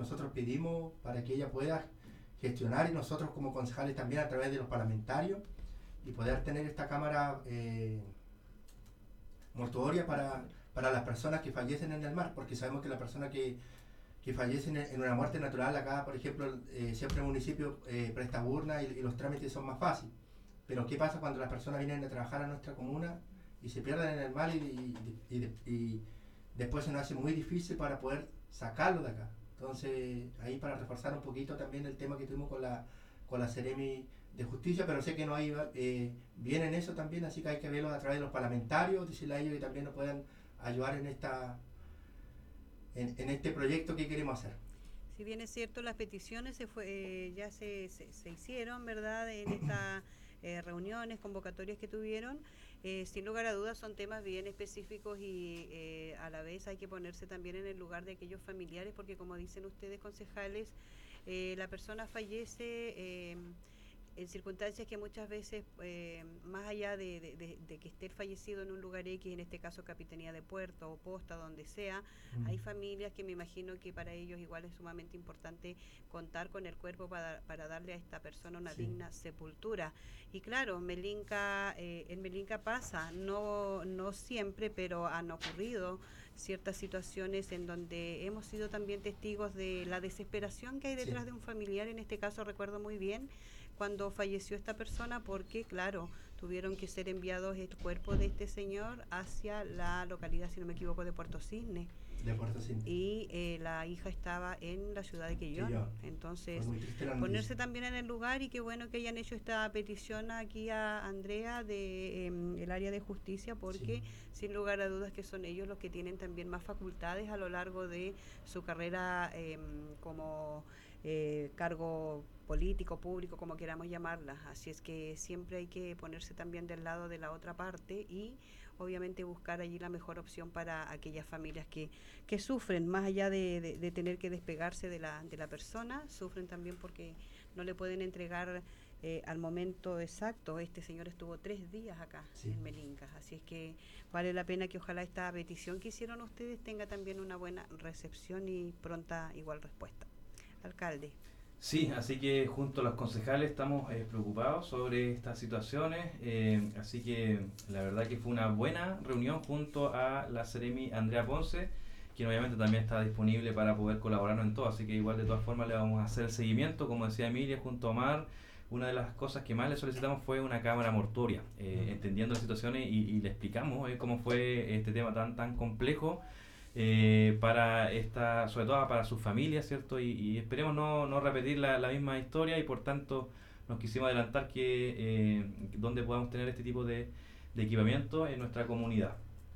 nosotros pedimos para que ella pueda gestionar, y nosotros como concejales también a través de los parlamentarios, y poder tener esta cámara mortuoria para las personas que fallecen en el mar, porque sabemos que las personas que fallecen en una muerte natural, acá por ejemplo siempre el municipio presta urna y los trámites son más fáciles. Pero ¿qué pasa cuando las personas vienen a trabajar a nuestra comuna y se pierden en el mar y después se nos hace muy difícil para poder sacarlo de acá? Entonces, ahí para reforzar un poquito también el tema que tuvimos con la Seremi de Justicia, pero sé que no hay bien en eso también, así que hay que verlo a través de los parlamentarios, decirle a ellos que también nos puedan ayudar en este proyecto que queremos hacer. Si bien es cierto, las peticiones ya se hicieron, ¿verdad?, en estas reuniones, convocatorias que tuvieron, sin lugar a dudas son temas bien específicos y a la vez hay que ponerse también en el lugar de aquellos familiares, porque como dicen ustedes, concejales, la persona fallece en circunstancias que muchas veces, más allá de que esté fallecido en un lugar X, en este caso Capitanía de Puerto o Posta, donde sea, hay familias que me imagino que para ellos igual es sumamente importante contar con el cuerpo para darle a esta persona una digna sepultura. Y claro, en Melinca pasa, no siempre, pero han ocurrido ciertas situaciones en donde hemos sido también testigos de la desesperación que hay detrás de un familiar. En este caso recuerdo muy bien cuando falleció esta persona, porque claro, tuvieron que ser enviados el cuerpo de este señor hacia la localidad, si no me equivoco, de Puerto Cisne. De Puerto Cisne. Y la hija estaba en la ciudad de Quillón. Entonces, ponerse también en el lugar, y qué bueno que hayan hecho esta petición aquí a Andrea de el área de justicia, porque sin lugar a dudas que son ellos los que tienen también más facultades a lo largo de su carrera como cargo político, público, como queramos llamarla. Así es que siempre hay que ponerse también del lado de la otra parte y obviamente buscar allí la mejor opción para aquellas familias que sufren, más allá de tener que despegarse de la persona, sufren también porque no le pueden entregar al momento exacto. Este señor estuvo 3 días acá en Melinca, así es que vale la pena que ojalá esta petición que hicieron ustedes tenga también una buena recepción y pronta igual respuesta. Alcalde. Sí, así que junto a los concejales estamos preocupados sobre estas situaciones, así que la verdad que fue una buena reunión junto a la Seremi Andrea Ponce, quien obviamente también está disponible para poder colaborarnos en todo, así que igual de todas formas le vamos a hacer el seguimiento, como decía Emilia, junto a Omar. Una de las cosas que más le solicitamos fue una cámara mortuoria, entendiendo las situaciones y le explicamos cómo fue este tema tan complejo. Para esta, sobre todo para sus familias, ¿cierto? Y esperemos no repetir la misma historia, y por tanto nos quisimos adelantar que donde podamos tener este tipo de equipamiento en nuestra comunidad.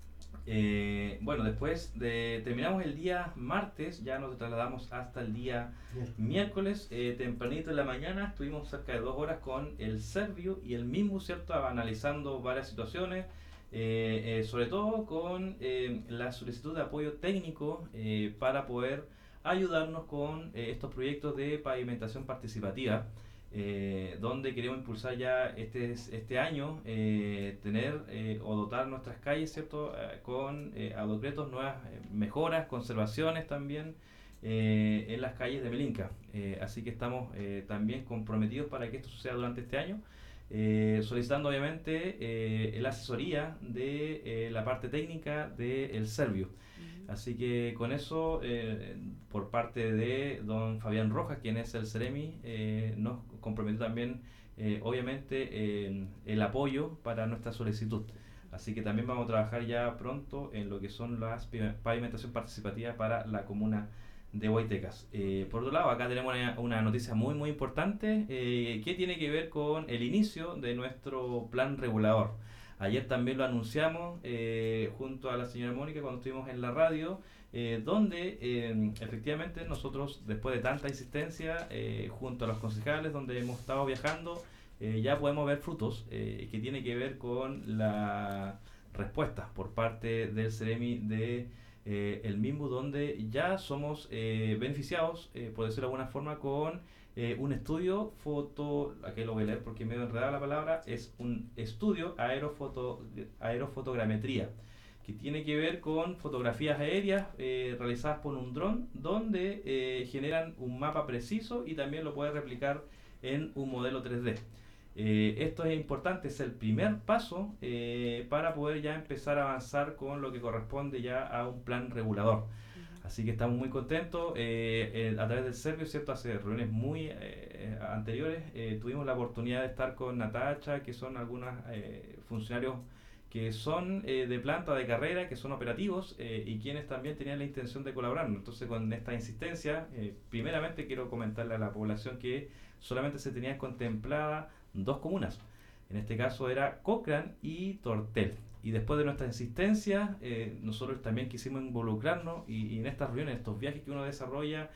Bueno, después terminamos el día martes, ya nos trasladamos hasta el día miércoles, tempranito en la mañana, estuvimos cerca de 2 horas con el Servio y el mismo, ¿cierto? Analizando varias situaciones. Sobre todo con la solicitud de apoyo técnico para poder ayudarnos con estos proyectos de pavimentación participativa, donde queremos impulsar ya este año, tener o dotar nuestras calles, ¿cierto? Con adocretos, nuevas mejoras, conservaciones también en las calles de Melinca. Así que estamos también comprometidos para que esto suceda durante este año. Solicitando obviamente la asesoría de la parte técnica del Servio. Así que con eso, por parte de don Fabián Rojas, quien es el Seremi, nos comprometió también obviamente el apoyo para nuestra solicitud. Así que también vamos a trabajar ya pronto en lo que son las pavimentación participativa para la comuna de Huaytecas. Por otro lado, acá tenemos una noticia muy importante que tiene que ver con el inicio de nuestro plan regulador. Ayer también lo anunciamos junto a la señora Mónica cuando estuvimos en la radio, donde efectivamente nosotros, después de tanta insistencia junto a los concejales, donde hemos estado viajando, ya podemos ver frutos que tiene que ver con la respuesta por parte del Seremi de el mismo, donde ya somos beneficiados, por decirlo de alguna forma, con un estudio aquí lo voy a leer porque me he enredado la palabra, es un estudio aerofotogrametría, que tiene que ver con fotografías aéreas realizadas por un dron, donde generan un mapa preciso y también lo puede replicar en un modelo 3D. Esto es importante, es el primer paso para poder ya empezar a avanzar con lo que corresponde ya a un plan regulador. Así que estamos muy contentos. A través del Servio, ¿cierto? Hace reuniones muy anteriores tuvimos la oportunidad de estar con Natacha, que son algunos funcionarios que son de planta, de carrera, que son operativos y quienes también tenían la intención de colaborar. Entonces, con esta insistencia, primeramente quiero comentarle a la población que solamente se tenían contemplada 2 comunas. En este caso era Cochrane y Tortel. Y después de nuestra insistencia, nosotros también quisimos involucrarnos y en estas reuniones, estos viajes que uno desarrolla,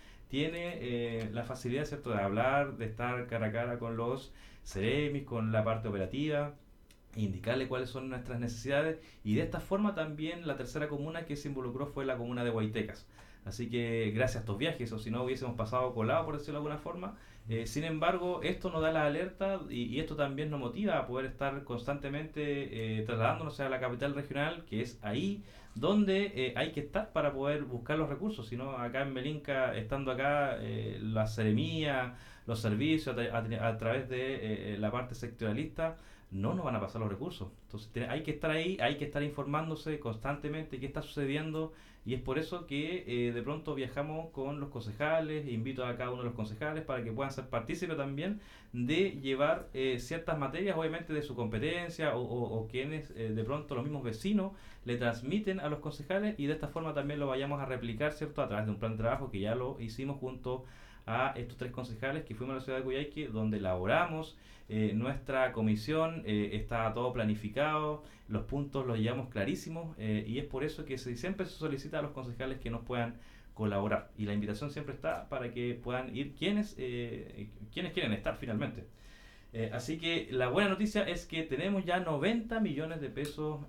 tiene la facilidad, ¿cierto?, de hablar, de estar cara a cara con los CEREMIS, con la parte operativa, indicarle cuáles son nuestras necesidades, y de esta forma también la tercera comuna que se involucró fue la comuna de Huaytecas. Así que gracias a estos viajes, o si no hubiésemos pasado colado, por decirlo de alguna forma. Sin embargo, esto nos da la alerta y esto también nos motiva a poder estar constantemente trasladándonos a la capital regional, que es ahí donde hay que estar para poder buscar los recursos. Si no, acá en Melinca, estando acá, la seremía, los servicios a través de la parte sectorialista, no nos van a pasar los recursos. Entonces hay que estar ahí, hay que estar informándose constantemente qué está sucediendo, y es por eso que de pronto viajamos con los concejales. Invito a cada uno de los concejales para que puedan ser partícipes también de llevar ciertas materias, obviamente de su competencia, o quienes de pronto los mismos vecinos le transmiten a los concejales, y de esta forma también lo vayamos a replicar, ¿cierto?, a través de un plan de trabajo que ya lo hicimos junto a estos 3 concejales que fuimos a la ciudad de Coyhaique, donde elaboramos nuestra comisión. Está todo planificado, los puntos los llevamos clarísimos, y es por eso que siempre se solicita a los concejales que nos puedan colaborar, y la invitación siempre está para que puedan ir quienes quieren estar finalmente. Así que la buena noticia es que tenemos ya 90 millones de pesos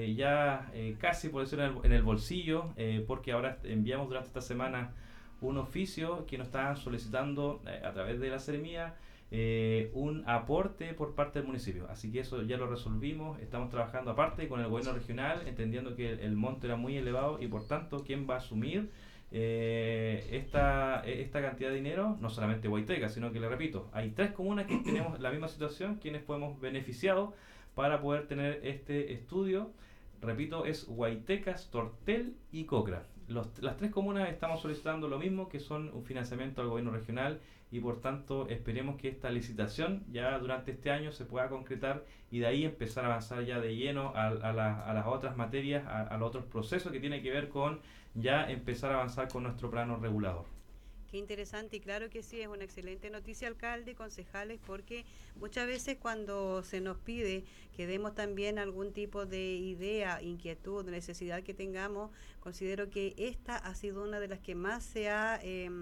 casi, por decirlo, en el bolsillo, porque ahora enviamos durante esta semana un oficio que nos estaban solicitando a través de la Seremía un aporte por parte del municipio. Así que eso ya lo resolvimos. Estamos trabajando aparte con el gobierno regional, entendiendo que el monto era muy elevado, y por tanto ¿quién va a asumir esta cantidad de dinero? No solamente Huaytecas, sino que, le repito, hay 3 comunas que tenemos la misma situación, quienes podemos beneficiados para poder tener este estudio. Repito, es Huaytecas, Tortel y Cochrane. Las 3 comunas estamos solicitando lo mismo, que son un financiamiento al gobierno regional, y por tanto esperemos que esta licitación ya durante este año se pueda concretar, y de ahí empezar a avanzar ya de lleno a las otras materias, a los otros procesos que tienen que ver con ya empezar a avanzar con nuestro plano regulador. Qué interesante, y claro que sí, es una excelente noticia, alcalde, concejales, porque muchas veces cuando se nos pide que demos también algún tipo de idea, inquietud, necesidad que tengamos, considero que esta ha sido una de las que más se ha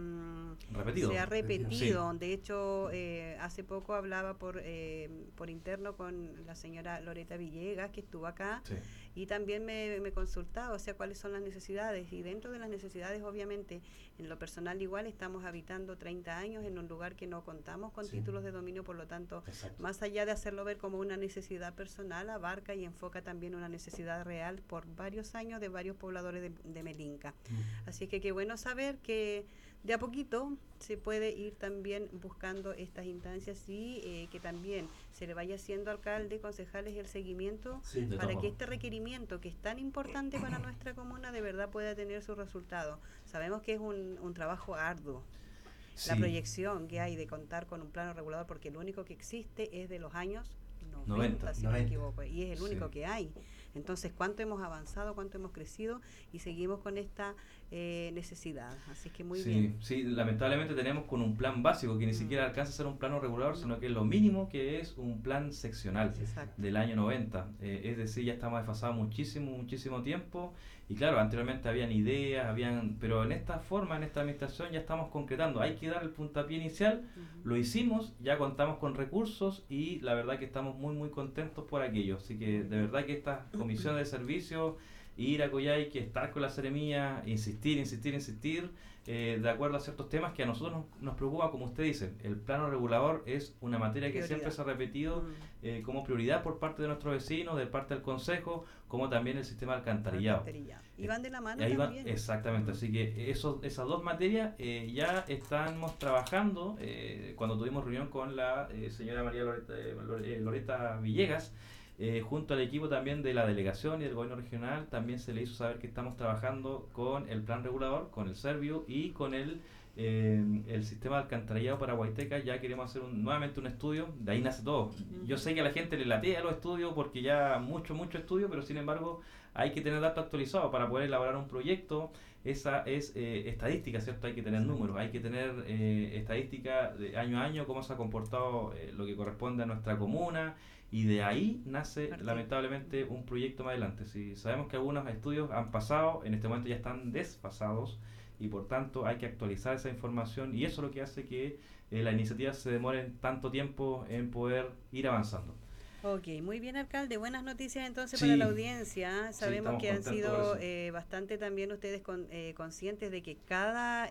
repetido. Sí. De hecho, hace poco hablaba por interno con la señora Loreta Villegas, que estuvo acá. Sí. Y también me consultaba, o sea, cuáles son las necesidades, y dentro de las necesidades, obviamente, en lo personal igual, estamos habitando 30 años en un lugar que no contamos con títulos de dominio, por lo tanto, exacto, más allá de hacerlo ver como una necesidad personal, abarca y enfoca también una necesidad real por varios años de varios pobladores de Melinca. Así que qué bueno saber que de a poquito se puede ir también buscando estas instancias, y que también se le vaya haciendo, alcalde, concejales, el seguimiento para que este requerimiento, que es tan importante para nuestra comuna, de verdad pueda tener su resultado. Sabemos que es un trabajo arduo, la proyección que hay de contar con un plano regulador, porque el único que existe es de los años 90, si no me equivoco, y es el único que hay. Entonces, ¿cuánto hemos avanzado, cuánto hemos crecido, y seguimos con esta necesidad? Así que muy bien. Sí, lamentablemente tenemos con un plan básico que ni siquiera alcanza a ser un plano regulador, sino que es lo mínimo, que es un plan seccional. Exacto. Del año 90. Es decir, ya estamos desfasados muchísimo tiempo. Y claro, anteriormente habían ideas, pero en esta forma, en esta administración, ya estamos concretando. Hay que dar el puntapié inicial. Lo hicimos, ya contamos con recursos, y la verdad que estamos muy contentos por aquello. Así que de verdad que esta comisión de servicios ir a Coyhaique, estar con la seremía, insistir, de acuerdo a ciertos temas que a nosotros nos preocupa, como usted dice. El plano regulador es una materia que siempre se ha repetido como prioridad por parte de nuestros vecinos, de parte del Consejo, como también el sistema de alcantarillado. Y van de la mano también. Exactamente, así que esas dos materias ya estamos trabajando. Cuando tuvimos reunión con la señora María Loreta Villegas, junto al equipo también de la delegación y del gobierno regional, también se le hizo saber que estamos trabajando con el plan regulador, con el Serviu y con el sistema de alcantarillado para Guaiteca. Ya queremos hacer nuevamente un estudio, de ahí nace todo. Yo sé que a la gente le latea los estudios porque ya mucho estudio, pero sin embargo hay que tener datos actualizados para poder elaborar un proyecto. Esa es estadística, ¿cierto? Hay que tener números, hay que tener estadística de año a año, cómo se ha comportado lo que corresponde a nuestra comuna, y de ahí nace lamentablemente un proyecto más adelante. Si sabemos que algunos estudios han pasado, en este momento ya están desfasados, y por tanto hay que actualizar esa información, y eso es lo que hace que las iniciativas se demoren tanto tiempo en poder ir avanzando. Ok, muy bien, alcalde. Buenas noticias entonces para la audiencia. Sabemos que han sido bastante también ustedes conscientes de que cada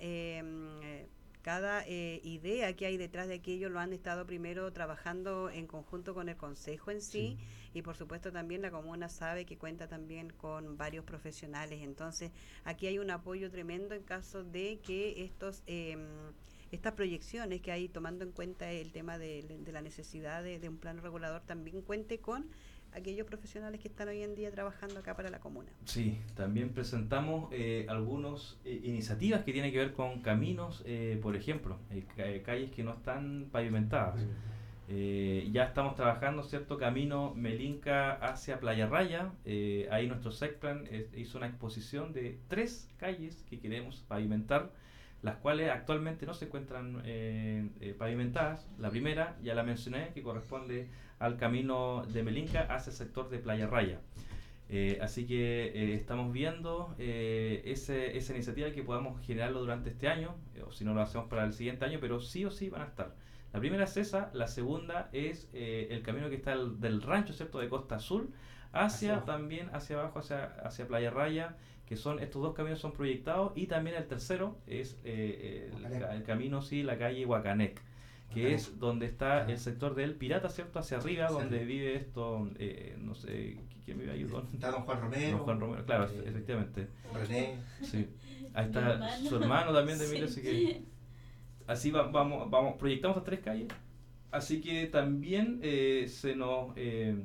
idea que hay detrás de aquello lo han estado primero trabajando en conjunto con el Consejo en sí, y por supuesto también la comuna sabe que cuenta también con varios profesionales. Entonces aquí hay un apoyo tremendo en caso de que estas proyecciones que hay, tomando en cuenta el tema de la necesidad de un plano regulador, también cuente con aquellos profesionales que están hoy en día trabajando acá para la comuna. Sí, también presentamos algunas iniciativas que tienen que ver con caminos, por ejemplo, calles que no están pavimentadas. Ya estamos trabajando, ¿cierto? Camino Melinca hacia Playa Raya. Ahí nuestro SECPLAN hizo una exposición de 3 calles que queremos pavimentar, las cuales actualmente no se encuentran pavimentadas. La primera, ya la mencioné, que corresponde al camino de Melinca hacia el sector de Playa Raya. Así que estamos viendo esa iniciativa, que podamos generarlo durante este año, o si no lo hacemos para el siguiente año, pero sí o sí van a estar. La primera es esa, la segunda es el camino que está del rancho, ¿cierto?, de Costa Azul, también hacia abajo, hacia Playa Raya, que estos dos caminos son proyectados, y también el tercero es el camino, la calle Huacanec, que es donde está el sector del Pirata, ¿cierto?, hacia arriba, donde vive no sé, ¿quién vive ahí? Está don Juan Romero. Don Juan Romero, claro, efectivamente. René. Sí. Ahí está su hermano también de Emilio, así que así vamos, proyectamos las 3 calles, así que también se nos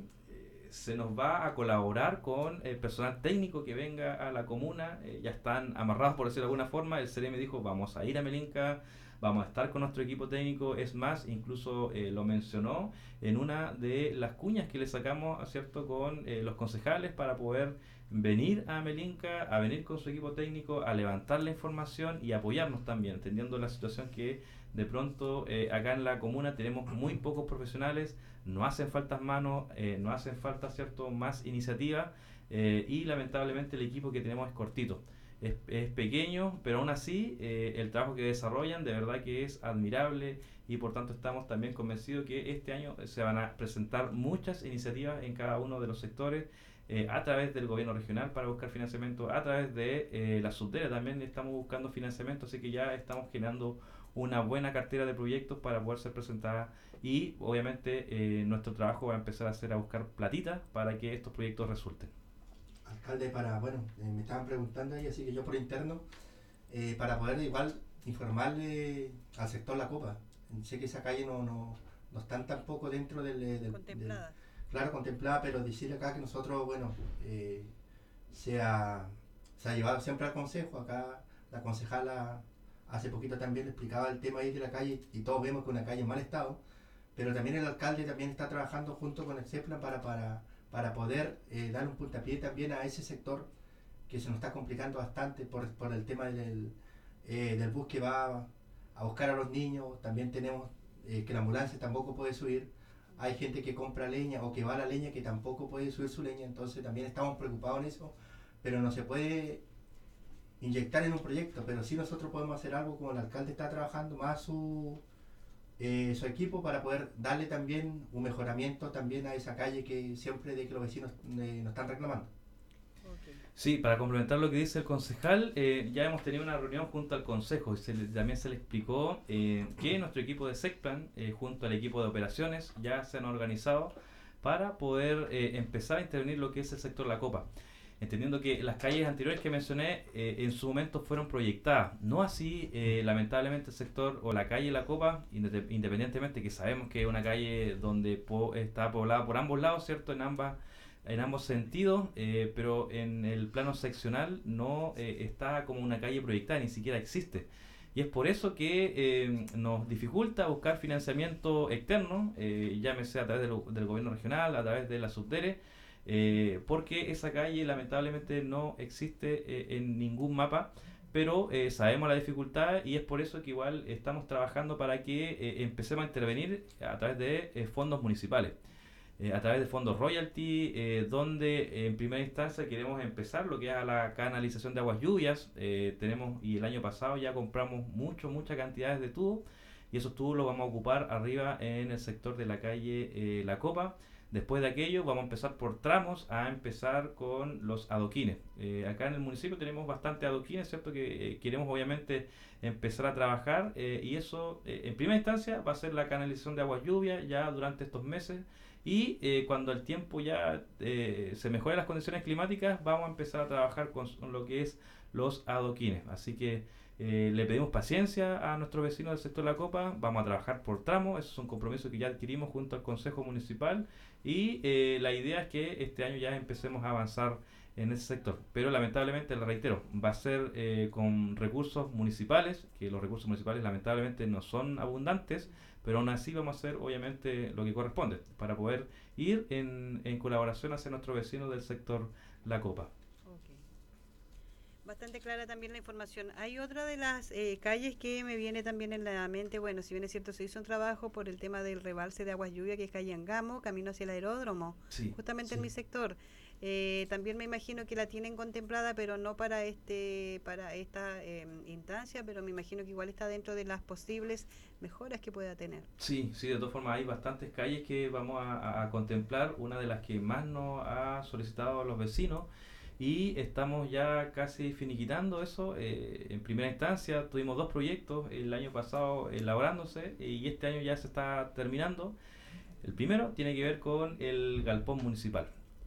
va a colaborar con el personal técnico que venga a la comuna. Ya están amarrados, por decirlo de alguna forma. El CEREMI dijo, vamos a ir a Melinca, vamos a estar con nuestro equipo técnico. Es más, incluso lo mencionó en una de las cuñas que le sacamos, ¿cierto?, con los concejales, para poder venir a Melinca, a venir con su equipo técnico, a levantar la información y apoyarnos también, entendiendo la situación que de pronto acá en la comuna tenemos muy pocos profesionales, no hacen falta manos, no hacen falta, ¿cierto?, más iniciativa, y lamentablemente el equipo que tenemos es cortito, es pequeño, pero aún así el trabajo que desarrollan de verdad que es admirable, y por tanto estamos también convencidos que este año se van a presentar muchas iniciativas en cada uno de los sectores, a través del gobierno regional para buscar financiamiento, a través de la subdere también estamos buscando financiamiento, así que ya estamos generando una buena cartera de proyectos para poder ser presentada, y obviamente nuestro trabajo va a empezar a buscar platita para que estos proyectos resulten. Alcalde, me estaban preguntando ahí, así que yo por interno, para poder igual informarle al sector La Copa. Sé que esa calle no están tampoco dentro del contemplada. Claro, contemplada, pero decirle acá que nosotros, se ha llevado siempre al consejo. Acá la concejala hace poquito también le explicaba el tema ahí de la calle, y todos vemos que una calle en mal estado, pero también el alcalde también está trabajando junto con el CEPLAN para poder dar un puntapié también a ese sector que se nos está complicando bastante por el tema del bus que va a buscar a los niños. También tenemos que la ambulancia tampoco puede subir. Hay gente que compra leña o que va a la leña que tampoco puede subir su leña, entonces también estamos preocupados en eso, pero no se puede inyectar en un proyecto, pero sí nosotros podemos hacer algo, como el alcalde está trabajando más su equipo, para poder darle también un mejoramiento también a esa calle que siempre de que los vecinos nos están reclamando. Okay. Sí, para complementar lo que dice el concejal, ya hemos tenido una reunión junto al consejo y también se le explicó que nuestro equipo de SECPLAN, junto al equipo de operaciones, ya se han organizado para poder empezar a intervenir lo que es el sector La Copa. Entendiendo que las calles anteriores que mencioné en su momento fueron proyectadas, no así lamentablemente el sector o la calle La Copa, independientemente que sabemos que es una calle donde está poblada por ambos lados, ¿cierto? En ambos sentidos, pero en el plano seccional no está como una calle proyectada, ni siquiera existe. Y es por eso que nos dificulta buscar financiamiento externo, llámese a través del gobierno regional, a través de la Subdere, porque esa calle lamentablemente no existe en ningún mapa, pero sabemos la dificultad y es por eso que igual estamos trabajando para que empecemos a intervenir a través de fondos municipales. A través de fondos royalty, donde en primera instancia queremos empezar lo que es a la canalización de aguas lluvias. Y el año pasado ya compramos muchas cantidades de tubos y esos tubos los vamos a ocupar arriba en el sector de la calle La Copa. Después de aquello vamos a empezar por tramos, a empezar con los adoquines. Acá en el municipio tenemos bastante adoquines, ¿cierto? Que queremos obviamente empezar a trabajar y eso en primera instancia va a ser la canalización de aguas lluvias ya durante estos meses. Y cuando el tiempo ya se mejore las condiciones climáticas, vamos a empezar a trabajar con lo que es los adoquines. Así que le pedimos paciencia a nuestros vecinos del sector de La Copa. Vamos a trabajar por tramos. Eso es un compromiso que ya adquirimos junto al Consejo Municipal. Y la idea es que este año ya empecemos a avanzar en ese sector. Pero lamentablemente, le reitero, va a ser con recursos municipales, que los recursos municipales lamentablemente no son abundantes, pero aún así vamos a hacer obviamente lo que corresponde para poder ir en colaboración hacia nuestros vecinos del sector La Copa. Okay. Bastante clara también la información. Hay otra de las calles que me viene también en la mente, bueno, si bien es cierto, se hizo un trabajo por el tema del rebalse de aguas lluvia, que es calle Angamo, camino hacia el aeródromo, Sí, justamente sí. en mi sector. También me imagino que la tienen contemplada, pero no para esta instancia, pero me imagino que igual está dentro de las posibles mejoras que pueda tener. Sí, de todas formas hay bastantes calles que vamos a contemplar, una de las que más nos ha solicitado a los vecinos y estamos ya casi finiquitando eso. En primera instancia tuvimos 2 proyectos el año pasado elaborándose y este año ya se está terminando. El primero tiene que ver con el galpón municipal.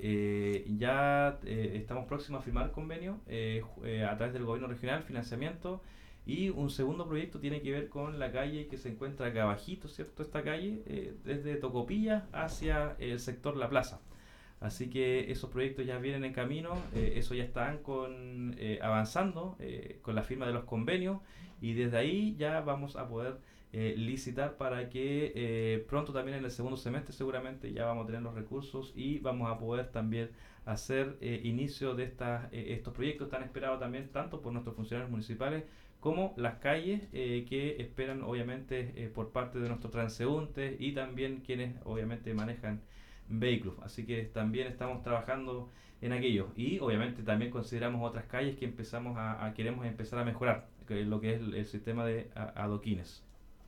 Ya estamos próximos a firmar convenio a través del gobierno regional, financiamiento, y un segundo proyecto tiene que ver con la calle que se encuentra acá abajito, ¿cierto? Esta calle, desde Tocopilla hacia el sector La Plaza. Así que esos proyectos ya vienen en camino, eso ya están avanzando con la firma de los convenios y desde ahí ya vamos a poder licitar para que pronto también en el segundo semestre seguramente ya vamos a tener los recursos y vamos a poder también hacer inicio de estos proyectos tan esperados también tanto por nuestros funcionarios municipales como las calles que esperan obviamente por parte de nuestros transeúntes y también quienes obviamente manejan vehículos. Así que también estamos trabajando en aquello y obviamente también consideramos otras calles que queremos empezar a mejorar, que es lo que es el sistema de adoquines.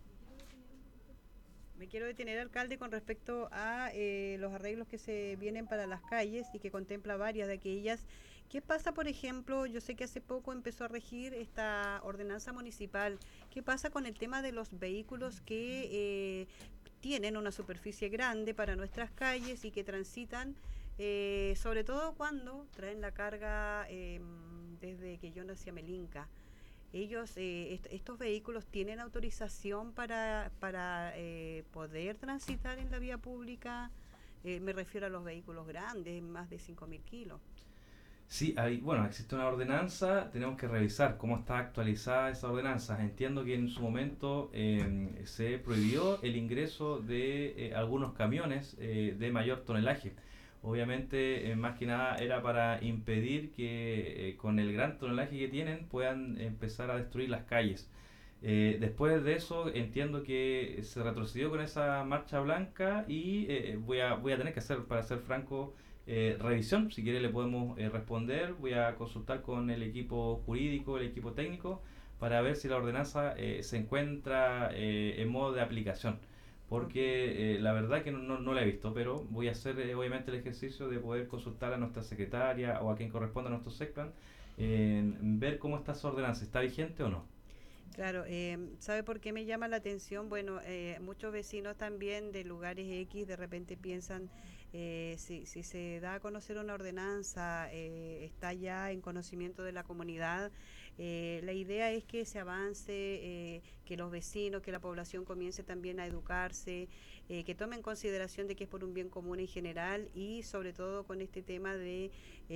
Me quiero detener, alcalde, con respecto a los arreglos que se vienen para las calles y que contempla varias de aquellas. ¿Qué pasa, por ejemplo? Yo sé que hace poco empezó a regir esta ordenanza municipal. ¿Qué pasa con el tema de los vehículos que tienen una superficie grande para nuestras calles y que transitan, sobre todo cuando traen la carga desde Quellón hacia Melinca? Ellos, estos vehículos tienen autorización para poder transitar en la vía pública. Me refiero a los vehículos grandes, más de 5.000 kilos. Sí, existe una ordenanza, tenemos que revisar cómo está actualizada esa ordenanza. Entiendo que en su momento se prohibió el ingreso de algunos camiones de mayor tonelaje. Obviamente, más que nada era para impedir que con el gran tonelaje que tienen puedan empezar a destruir las calles. Después de eso entiendo que se retrocedió con esa marcha blanca y voy a tener que hacer, para ser franco, revisión. Si quiere le podemos responder. Voy a consultar con el equipo jurídico, el equipo técnico, para ver si la ordenanza se encuentra en modo de aplicación. porque la verdad que no la he visto, pero voy a hacer obviamente el ejercicio de poder consultar a nuestra secretaria o a quien corresponda a nuestro SECPLAN, en ver cómo está esa ordenanza, ¿está vigente o no? Claro, ¿sabe por qué me llama la atención? Bueno, muchos vecinos también de lugares X de repente piensan, si se da a conocer una ordenanza, está ya en conocimiento de la comunidad. La idea es que se avance, que los vecinos, que la población comience también a educarse, que tome en consideración de que es por un bien común en general y sobre todo con este tema de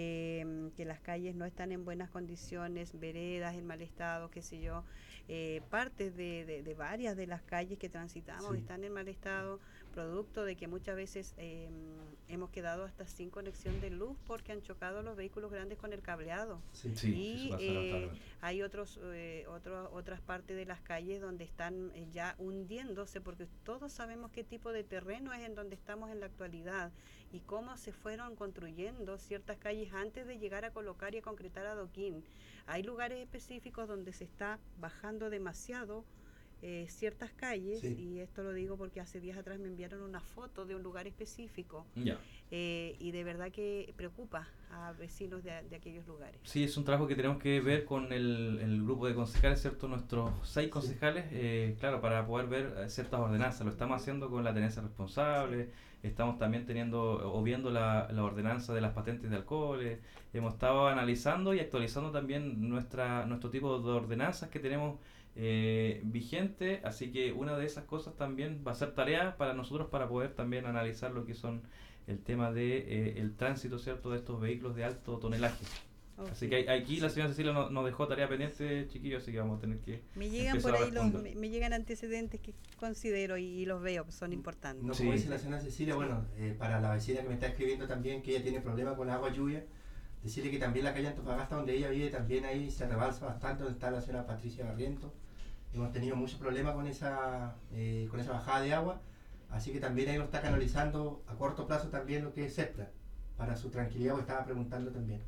que las calles no están en buenas condiciones, veredas en mal estado, qué sé yo. Partes de varias de las calles que transitamos están en mal estado, producto de que muchas veces hemos quedado hasta sin conexión de luz porque han chocado los vehículos grandes con el cableado. Y hay otras partes de las calles donde están ya hundiéndose, porque todos sabemos qué tipo de terreno es en donde estamos en la actualidad y cómo se fueron construyendo ciertas calles antes de llegar a colocar y a concretar adoquín. Hay lugares específicos donde se está bajando demasiado ciertas calles, y esto lo digo porque hace días atrás me enviaron una foto de un lugar específico, y de verdad que preocupa a vecinos de aquellos lugares. Sí, es un trabajo que tenemos que ver con el grupo de concejales, ¿cierto? Nuestros 6 concejales, claro, para poder ver ciertas ordenanzas. Lo estamos haciendo con la tenencia responsable, estamos también teniendo o viendo la ordenanza de las patentes de alcoholes, hemos estado analizando y actualizando también nuestro tipo de ordenanzas que tenemos vigente, así que una de esas cosas también va a ser tarea para nosotros para poder también analizar lo que son el tema de el tránsito, ¿cierto?, de estos vehículos de alto tonelaje. Así que aquí la señora Cecilia nos dejó tarea pendiente, chiquillos, así que vamos a tener que me llegan por ahí me llegan antecedentes que considero y los veo que son importantes. No, como dice la señora Cecilia, bueno, para la vecina que me está escribiendo también, que ella tiene problemas con la agua lluvia, decirle que también la calle Antofagasta donde ella vive, también ahí se rebalsa bastante, donde está la señora Patricia Barrientos. Hemos tenido muchos problemas con esa bajada de agua, así que también ahí lo está canalizando a corto plazo también lo que es SECPLAN, para su tranquilidad, porque estaba preguntando también.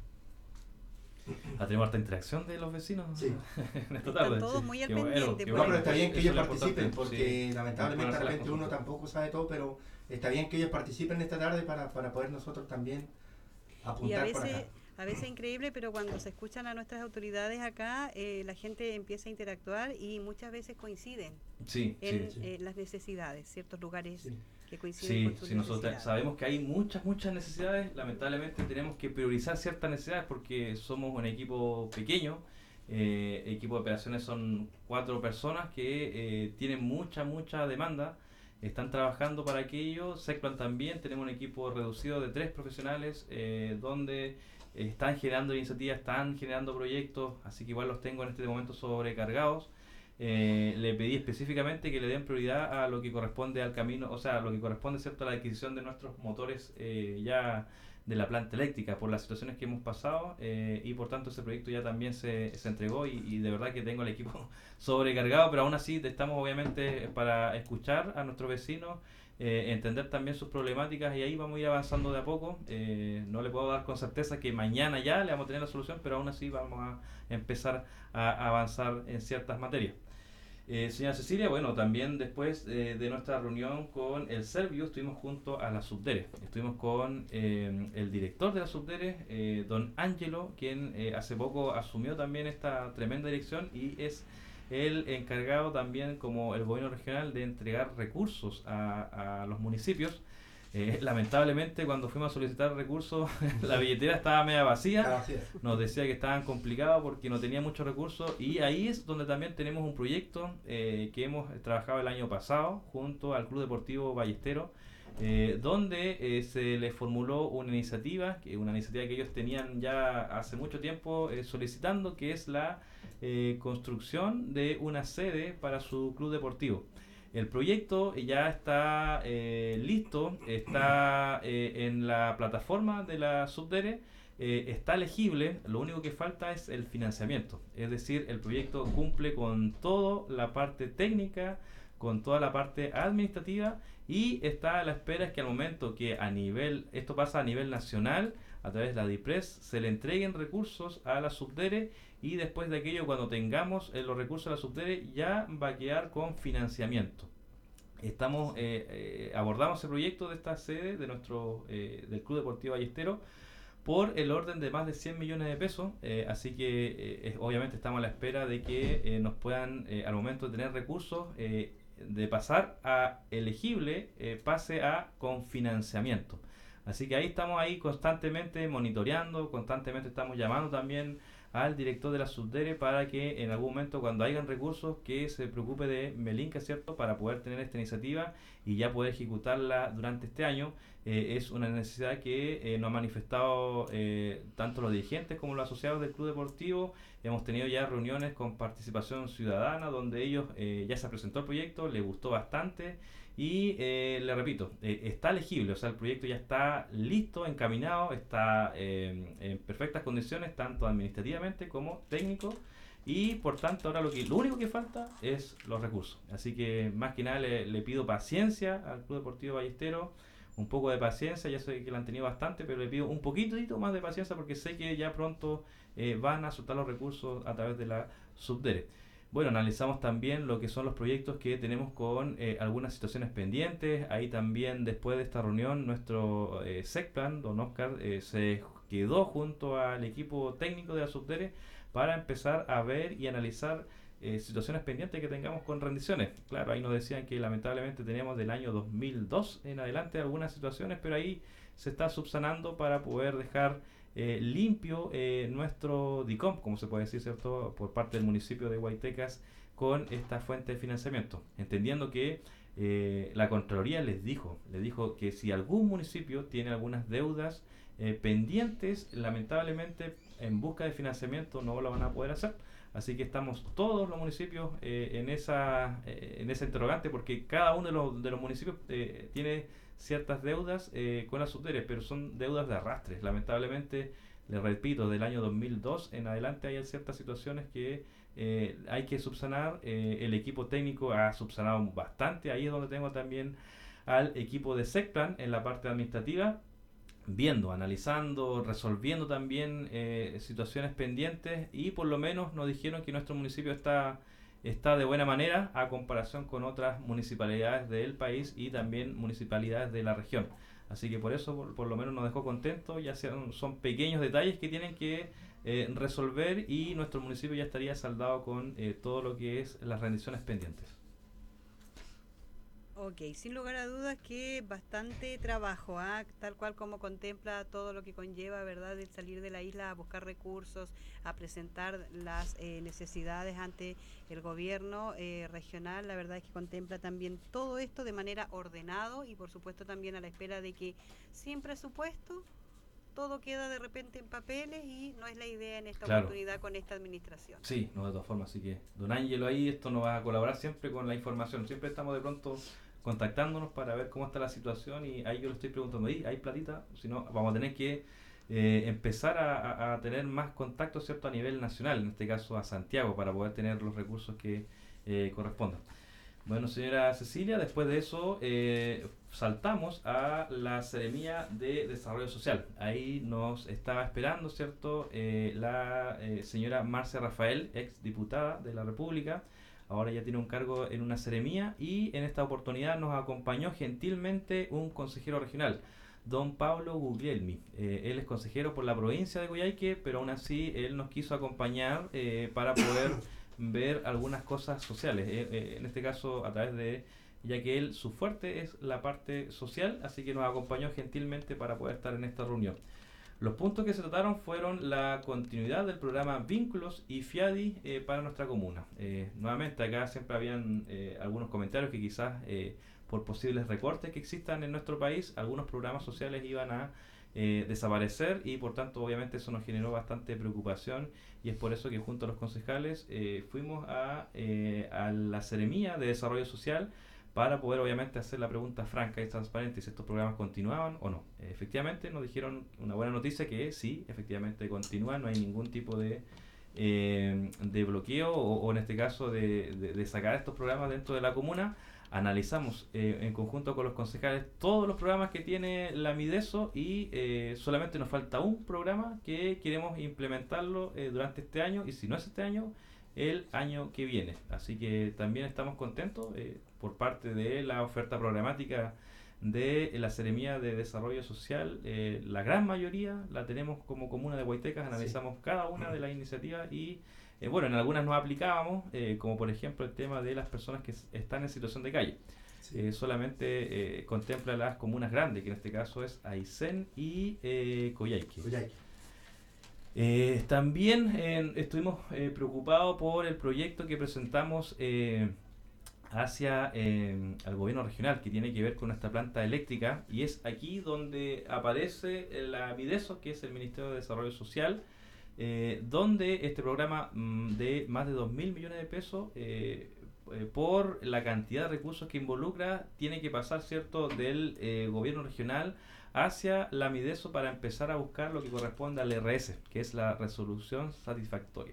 Tenemos harta interacción de los vecinos en esta tarde. Están todos muy al pendiente. No, pero está bien que ellos participen, porque lamentablemente de repente uno tampoco sabe todo, pero está bien que ellos participen esta tarde para poder nosotros también apuntar por acá. A veces es increíble, pero cuando se escuchan a nuestras autoridades acá, la gente empieza a interactuar y muchas veces coinciden en las necesidades, ciertos lugares que coinciden con sus necesidades. Nosotros sabemos que hay muchas necesidades, lamentablemente tenemos que priorizar ciertas necesidades porque somos un equipo pequeño, equipo de operaciones son 4 personas que tienen mucha demanda, están trabajando para aquello. SECPLAN también, tenemos un equipo reducido de 3 profesionales donde están generando iniciativas, están generando proyectos, así que igual los tengo en este momento sobrecargados. Le pedí específicamente que le den prioridad a lo que corresponde al camino, o sea, lo que corresponde, ¿cierto?, a la adquisición de nuestros motores ya de la planta eléctrica por las situaciones que hemos pasado, y por tanto ese proyecto ya también se entregó y de verdad que tengo el equipo sobrecargado, pero aún así estamos obviamente para escuchar a nuestros vecinos, entender también sus problemáticas y ahí vamos a ir avanzando de a poco. No le puedo dar con certeza que mañana ya le vamos a tener la solución, pero aún así vamos a empezar a avanzar en ciertas materias. Señora Cecilia, bueno, también después de nuestra reunión con el Servio estuvimos junto a la Subdere, estuvimos con el director de la Subdere, don Ángelo, quien hace poco asumió también esta tremenda dirección y es el encargado también como el gobierno regional de entregar recursos a los municipios. Lamentablemente cuando fuimos a solicitar recursos la billetera estaba media vacía, nos decía que estaban complicados porque no tenía muchos recursos y ahí es donde también tenemos un proyecto que hemos trabajado el año pasado junto al Club Deportivo Ballestero, donde se les formuló una iniciativa que ellos tenían ya hace mucho tiempo solicitando, que es la construcción de una sede para su club deportivo. El proyecto ya está listo, está en la plataforma de la Subdere, está legible, lo único que falta es el financiamiento, es decir, el proyecto cumple con toda la parte técnica, con toda la parte administrativa y está a la espera es que al momento que esto pasa a nivel nacional, a través de la DIPRES, se le entreguen recursos a la Subdere y después de aquello, cuando tengamos los recursos de la Subdere, ya va a quedar con financiamiento. abordamos ese proyecto de esta sede de del Club Deportivo Ballesteros por el orden de más de 100 millones de pesos, así que obviamente estamos a la espera de que nos puedan, al momento de tener recursos, de pasar a elegible, pase a confinanciamiento. Así que ahí estamos constantemente monitoreando, constantemente estamos llamando también al director de la Subdere para que en algún momento, cuando hayan recursos, que se preocupe de Melinca, ¿cierto?, para poder tener esta iniciativa y ya poder ejecutarla durante este año. Es una necesidad que nos han manifestado tanto los dirigentes como los asociados del Club Deportivo. Hemos tenido ya reuniones con participación ciudadana donde ellos ya se presentó el proyecto, les gustó bastante y le repito, está legible, o sea, el proyecto ya está listo, encaminado, está en perfectas condiciones, tanto administrativamente como técnico, y por tanto ahora lo único que falta es los recursos. Así que más que nada le pido paciencia al Club Deportivo Ballesteros, un poco de paciencia, ya sé que lo han tenido bastante, pero le pido un poquitito más de paciencia porque sé que ya pronto van a soltar los recursos a través de la Subdere. Bueno, analizamos también lo que son los proyectos que tenemos con algunas situaciones pendientes. Ahí también, después de esta reunión, nuestro SECPLAN, don Oscar, se quedó junto al equipo técnico de la Subdere para empezar a ver y analizar situaciones pendientes que tengamos con rendiciones. Claro, ahí nos decían que lamentablemente teníamos del año 2002 en adelante algunas situaciones, pero ahí se está subsanando para poder dejar limpio nuestro DICOM, como se puede decir, ¿cierto?, por parte del municipio de Guaytecas con esta fuente de financiamiento, entendiendo que la Contraloría les dijo que si algún municipio tiene algunas deudas pendientes, lamentablemente en busca de financiamiento no lo van a poder hacer. Así que estamos todos los municipios en esa interrogante, porque cada uno de los municipios tiene ciertas deudas con la Subdere, pero son deudas de arrastre. Lamentablemente, les repito, del año 2002 en adelante hay ciertas situaciones que hay que subsanar. El equipo técnico ha subsanado bastante. Ahí es donde tengo también al equipo de SECPLAN en la parte administrativa, viendo, analizando, resolviendo también situaciones pendientes, y por lo menos nos dijeron que nuestro municipio está de buena manera a comparación con otras municipalidades del país y también municipalidades de la región. Así que por eso por lo menos nos dejó contentos. Ya son pequeños detalles que tienen que resolver, y nuestro municipio ya estaría saldado con todo lo que es las rendiciones pendientes. Ok, sin lugar a dudas que bastante trabajo, tal cual como contempla todo lo que conlleva, ¿verdad?, el salir de la isla a buscar recursos, a presentar las necesidades ante el gobierno regional. La verdad es que contempla también todo esto de manera ordenado, y por supuesto también a la espera de que sin presupuesto todo queda de repente en papeles, y no es la idea en esta oportunidad con esta administración. Sí, no, de todas formas, así que don Ángelo ahí, esto nos va a colaborar siempre con la información. Siempre estamos de pronto contactándonos para ver cómo está la situación, y ahí yo le estoy preguntando, ¿hay platita? Si no, vamos a tener que empezar a tener más contacto, ¿cierto?, a nivel nacional, en este caso a Santiago, para poder tener los recursos que correspondan. Bueno, señora Cecilia, después de eso saltamos a la Seremía de Desarrollo Social. Ahí nos estaba esperando, ¿cierto?, la señora Marcia Rafael, ex diputada de la República. Ahora ya tiene un cargo en una seremía, y en esta oportunidad nos acompañó gentilmente un consejero regional, don Pablo Guglielmi. Él es consejero por la provincia de Coyhaique, pero aún así él nos quiso acompañar para poder ver algunas cosas sociales, en este caso a través de, ya que su fuerte es la parte social, así que nos acompañó gentilmente para poder estar en esta reunión. Los puntos que se trataron fueron la continuidad del programa Vínculos y FIADI para nuestra comuna. Nuevamente acá siempre habían algunos comentarios que quizás por posibles recortes que existan en nuestro país, algunos programas sociales iban a desaparecer, y por tanto obviamente eso nos generó bastante preocupación, y es por eso que junto a los concejales fuimos a la Seremía de Desarrollo Social para poder obviamente hacer la pregunta franca y transparente si estos programas continuaban o no. Efectivamente nos dijeron una buena noticia, que sí, efectivamente continúan, no hay ningún tipo de bloqueo o en este caso de sacar estos programas dentro de la comuna. Analizamos en conjunto con los concejales todos los programas que tiene la Mideso, y solamente nos falta un programa que queremos implementarlo durante este año, y si no es este año, el año que viene. Así que también estamos contentos por parte de la oferta programática de la Seremía de Desarrollo Social. La gran mayoría la tenemos como comuna de Guaitecas, analizamos cada una de las iniciativas y bueno, en algunas nos aplicábamos, como por ejemplo el tema de las personas que están en situación de calle. Solamente contempla las comunas grandes, que en este caso es Aysén y Coyhaique. También estuvimos preocupados por el proyecto que presentamos hacia al gobierno regional, que tiene que ver con nuestra planta eléctrica, y es aquí donde aparece la Mideso, que es el Ministerio de Desarrollo Social, donde este programa de más de 2.000 millones de pesos, por la cantidad de recursos que involucra, tiene que pasar, ¿cierto?, del gobierno regional hacia la Mideso para empezar a buscar lo que corresponde al RS, que es la resolución satisfactoria.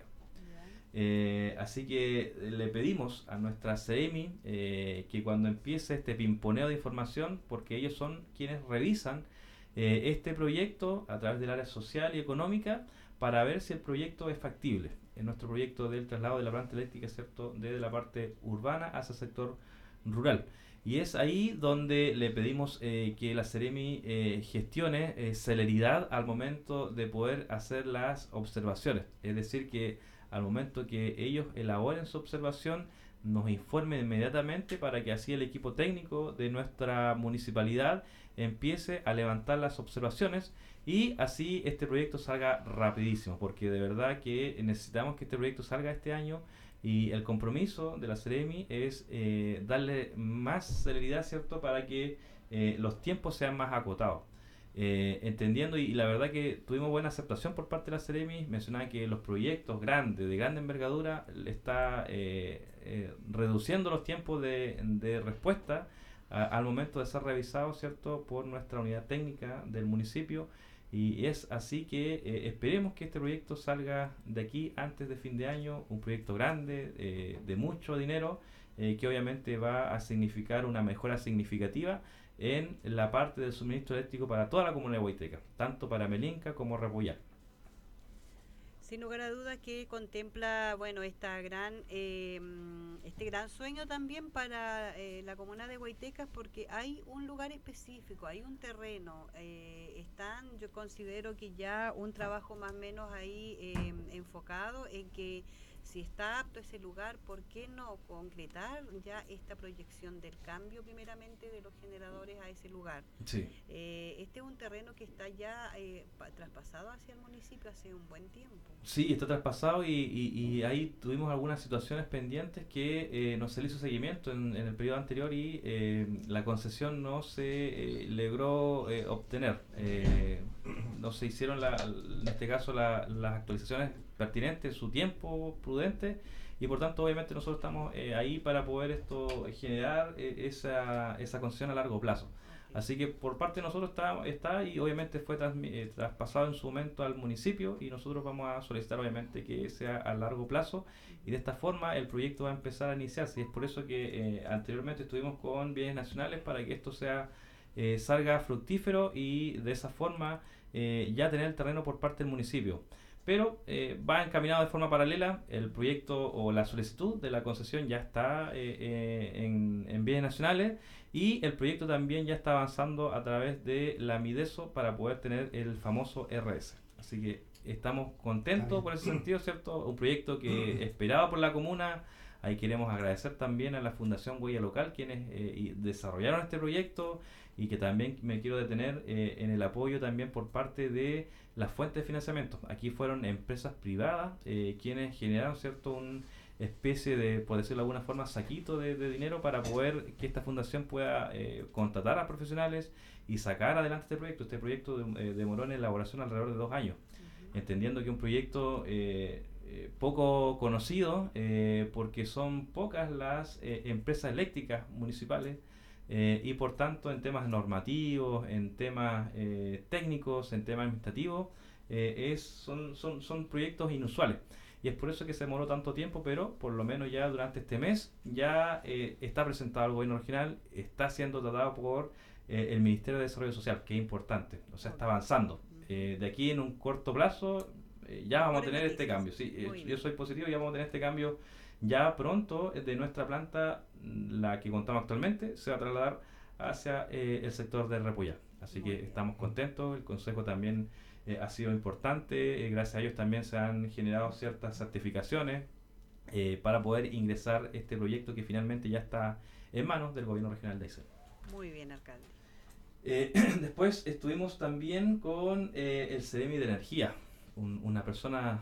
Así que le pedimos a nuestra CEMI que cuando empiece este pimponeo de información, porque ellos son quienes revisan este proyecto a través del área social y económica, para ver si el proyecto es factible. En nuestro proyecto del traslado de la planta eléctrica, ¿cierto?, desde la parte urbana hacia el sector rural. Y es ahí donde le pedimos que la Seremi gestione celeridad al momento de poder hacer las observaciones. Es decir, que al momento que ellos elaboren su observación, nos informen inmediatamente para que así el equipo técnico de nuestra municipalidad empiece a levantar las observaciones y así este proyecto salga rapidísimo, porque de verdad que necesitamos que este proyecto salga este año. Y el compromiso de la Seremi es darle más celeridad, ¿cierto?, para que los tiempos sean más acotados. Entendiendo, y la verdad que tuvimos buena aceptación por parte de la Seremi. Mencionaba que los proyectos grandes, de grande envergadura, le está reduciendo los tiempos de respuesta al momento de ser revisados, ¿cierto?, por nuestra unidad técnica del municipio. Y es así que esperemos que este proyecto salga de aquí antes de fin de año, un proyecto grande, de mucho dinero, que obviamente va a significar una mejora significativa en la parte del suministro eléctrico para toda la comuna de Guaiteca, tanto para Melinca como Repollar. Sin lugar a dudas que contempla, bueno, este gran sueño también para la comuna de Guaitecas, porque hay un lugar específico, hay un terreno, yo considero que ya un trabajo más o menos ahí enfocado en que si está apto ese lugar, ¿por qué no concretar ya esta proyección del cambio primeramente de los generadores a ese lugar? Sí. Este es un terreno que está ya traspasado hacia el municipio hace un buen tiempo. Sí, está traspasado y ahí tuvimos algunas situaciones pendientes que no se le hizo seguimiento en el periodo anterior y la concesión no se logró obtener. No se hicieron, en este caso, las actualizaciones pertinentes en su tiempo prudente y por tanto obviamente nosotros estamos ahí para poder generar esa concesión a largo plazo. Así que por parte de nosotros está y obviamente fue traspasado en su momento al municipio y nosotros vamos a solicitar obviamente que sea a largo plazo y de esta forma el proyecto va a empezar a iniciarse y es por eso que anteriormente estuvimos con bienes nacionales para que esto salga fructífero y de esa forma ya tener el terreno por parte del municipio. Pero va encaminado de forma paralela, el proyecto o la solicitud de la concesión ya está en bienes nacionales y el proyecto también ya está avanzando a través de la Mideso para poder tener el famoso RS. Así que estamos contentos por ese sentido, ¿cierto? Un proyecto que esperaba por la comuna. Ahí queremos agradecer también a la Fundación Huella Local, quienes desarrollaron este proyecto y que también me quiero detener en el apoyo también por parte de las fuentes de financiamiento. Aquí fueron empresas privadas quienes generaron, ¿cierto?, una especie de, por decirlo de alguna forma, saquito de dinero para poder que esta fundación pueda contratar a profesionales y sacar adelante este proyecto. Este proyecto demoró en elaboración alrededor de 2 años, entendiendo que un proyecto poco conocido porque son pocas las empresas eléctricas municipales y por tanto en temas normativos, en temas técnicos, en temas administrativos son proyectos inusuales y es por eso que se demoró tanto tiempo, pero por lo menos ya durante este mes ya está presentado al gobierno regional, está siendo tratado por el Ministerio de Desarrollo Social, que es importante, o sea, está avanzando. De aquí en un corto plazo ya vamos a Mejores tener este noticias. cambio. Sí, Muy yo bien. soy positivo, ya vamos a tener este cambio ya pronto de nuestra planta, la que contamos actualmente, se va a trasladar hacia el sector de Repuyá. Así Muy que bien. estamos contentos, el consejo también ha sido importante, gracias a ellos también se han generado ciertas certificaciones para poder ingresar este proyecto que finalmente ya está en manos del gobierno regional de Aysén. Muy bien, alcalde. Después estuvimos también con el Ceremi de Energía, una persona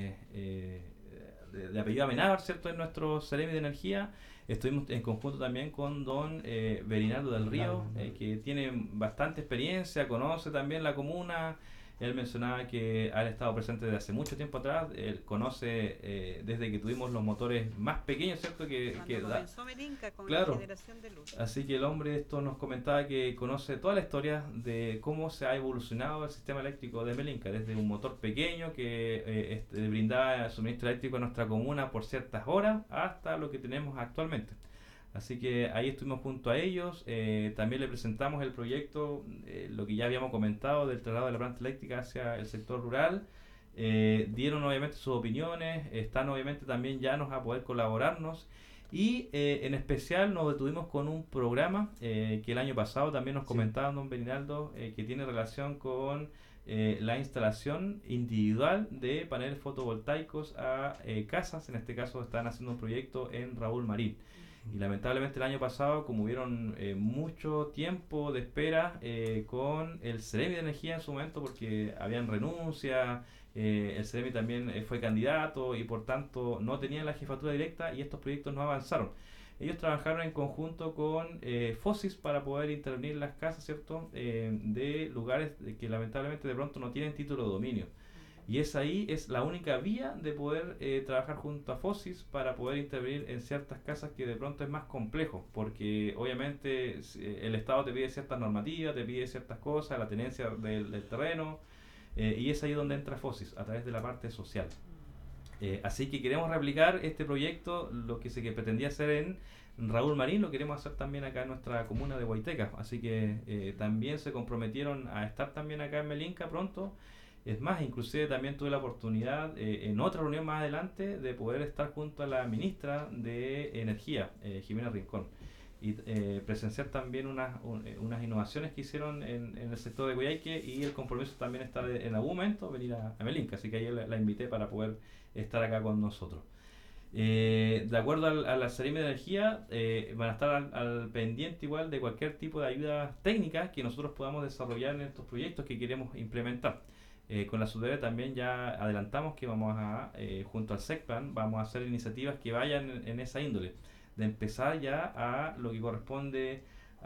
de apellido Amenábar, ¿cierto? Es nuestro Ceremi de Energía. Estuvimos en conjunto también con don Berinaldo del Río, que tiene bastante experiencia, conoce también la comuna. Él mencionaba que ha estado presente desde hace mucho tiempo atrás, él conoce desde que tuvimos los motores más pequeños, ¿cierto? Cuando comenzó Melinca con Claro. la generación de luz. Así que el hombre esto nos comentaba que conoce toda la historia de cómo se ha evolucionado el sistema eléctrico de Melinca, desde un motor pequeño que brindaba suministro eléctrico a nuestra comuna por ciertas horas hasta lo que tenemos actualmente. Así que ahí estuvimos junto a ellos, también le presentamos el proyecto, lo que ya habíamos comentado del traslado de la planta eléctrica hacia el sector rural. Dieron obviamente sus opiniones, están obviamente también llanos a poder colaborarnos. Y en especial nos detuvimos con un programa que el año pasado también nos comentaba don Berinaldo, que tiene relación con la instalación individual de paneles fotovoltaicos a casas. En este caso están haciendo un proyecto en Raúl Marín. Y lamentablemente el año pasado, como hubieron mucho tiempo de espera con el Ceremi de Energía en su momento, porque habían renuncias, el Ceremi también fue candidato y por tanto no tenían la jefatura directa y estos proyectos no avanzaron. Ellos trabajaron en conjunto con FOSIS para poder intervenir las casas, ¿cierto? De lugares que lamentablemente de pronto no tienen título de dominio. Y es la única vía de poder trabajar junto a FOSIS para poder intervenir en ciertas casas que de pronto es más complejo, porque obviamente el Estado te pide ciertas normativas, te pide ciertas cosas, la tenencia del terreno, y es ahí donde entra FOSIS, a través de la parte social. Así que queremos replicar este proyecto, lo que se pretendía hacer en Raúl Marín, lo queremos hacer también acá en nuestra comuna de Guaiteca. Así que también se comprometieron a estar también acá en Melinca pronto. Es más, inclusive también tuve la oportunidad en otra reunión más adelante de poder estar junto a la ministra de Energía, Jimena Rincón, y presenciar también unas innovaciones que hicieron en el sector de Coyhaique, y el compromiso también está en algún momento venir a Melinca, así que ahí la invité para poder estar acá con nosotros. De acuerdo a la Seremi de Energía, van a estar al pendiente igual de cualquier tipo de ayuda técnica que nosotros podamos desarrollar en estos proyectos que queremos implementar. Con la SUDERE también ya adelantamos que vamos a, junto al SECPLAN, vamos a hacer iniciativas que vayan en esa índole, de empezar ya a lo que corresponde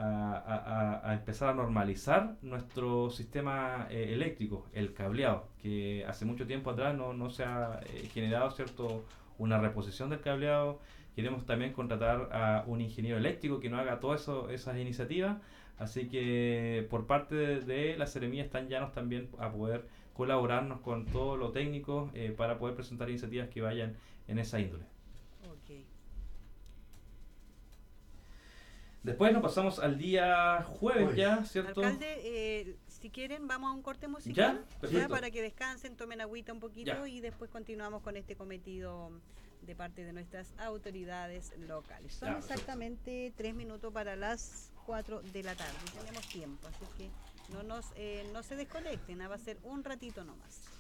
a empezar a normalizar nuestro sistema eléctrico, el cableado, que hace mucho tiempo atrás no se ha generado, ¿cierto?, una reposición del cableado. Queremos también contratar a un ingeniero eléctrico que nos haga todas esas iniciativas, así que por parte de la Seremía están llanos también a poder colaborarnos con todo lo técnico para poder presentar iniciativas que vayan en esa índole. Okay. Después nos pasamos al día jueves ya, ¿cierto? Alcalde, si quieren vamos a un corte musical, ¿Ya? Perfecto. para que descansen, tomen agüita un poquito Ya. y después continuamos con este cometido de parte de nuestras autoridades locales. Son Ya, exactamente 3 minutos para las 4 de la tarde, tenemos tiempo, así que no se desconecten, va a ser un ratito nomás.